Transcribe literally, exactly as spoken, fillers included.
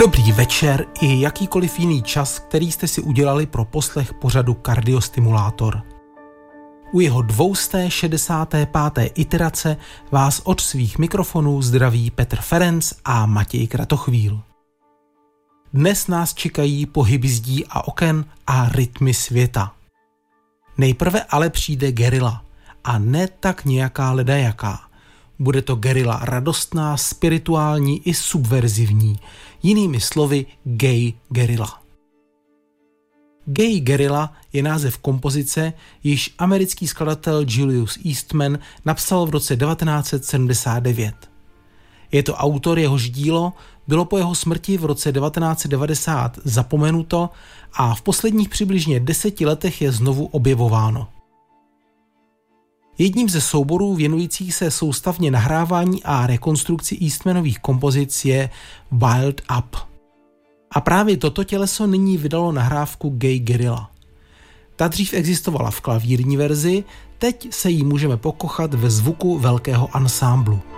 Dobrý večer i jakýkoliv jiný čas, který jste si udělali pro poslech pořadu Kardiostimulátor. U jeho dvousté šedesáté páté iterace vás od svých mikrofonů zdraví Petr Ferenc a Matěj Kratochvíl. Dnes nás čekají pohyby zdí a oken a rytmy světa. Nejprve ale přijde gerila a ne tak nějaká ledajaká. Bude to gerila radostná, spirituální i subverzivní, jinými slovy gay gerila. Gay gerila je název kompozice, již americký skladatel Julius Eastman napsal v roce devatenáct set sedmdesát devět. Je to autor, jehož dílo bylo po jeho smrti v roce devatenáct set devadesát zapomenuto a v posledních přibližně deseti letech je znovu objevováno. Jedním ze souborů věnujících se soustavně nahrávání a rekonstrukci Eastmanových kompozic je Wild Up. A právě toto těleso nyní vydalo nahrávku Gay Gerilla. Ta dřív existovala v klavírní verzi, teď se jí můžeme pokochat ve zvuku velkého ansámblu.